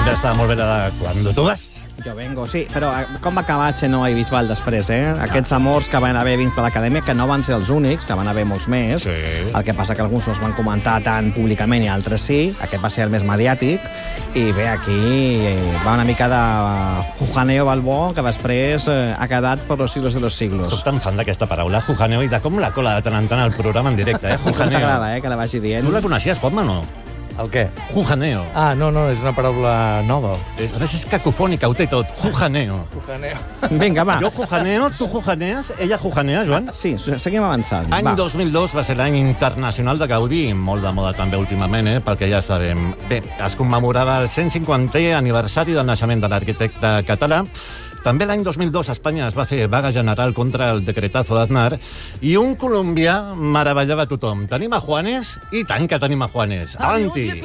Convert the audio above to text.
Sempre està molt bé la de Cuando tu vas. Jo vengo, sí, però com va acabar Chenoa i Bisbal després, eh? Aquests amors que van haver dins de l'acadèmia, que no van ser els únics, que van haver molts més. Sí. El que passa que alguns no es van comentar tant públicament i altres sí. Aquest va ser el més mediàtic. I bé, aquí va una mica de jujaneo Balbó, que després ha quedat per los siglos de los siglos. Soc tan fan d'aquesta paraula, jujaneo, i de com la cola de tant en tant al programa en directe, eh? Jujaneo. T'agrada, que la vagi dient. Tu la coneixies, Juanma, no? El què? Jujaneo. Ah, no, és una paraula nova. A més, és cacofònica, ho té tot. Jujaneo. Jujaneo. Vinga, va. Jo jujaneo, tu jujanees, ella jujanea, Joan? Sí, seguim avançant. Any Va. 2002 va ser l'any internacional de Gaudí, molt de moda també últimament, perquè ja sabem. Bé, es commemorava el 150è aniversari del naixement de l'arquitecte català. També l'any 2002 a Espanya es va fer vaga general contra el decretazo d'Aznar i un colombià meravellava tothom. Tenim a Juanes? I tant que tenim a Juanes. Avanti!